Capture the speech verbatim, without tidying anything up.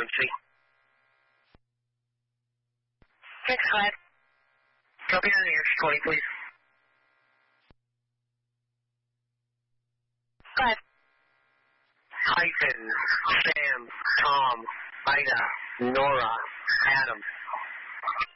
Muncie. six five. Copy on the air twenty, please. Five. Hyphen, Sam, Tom, Ida, Nora, Adam.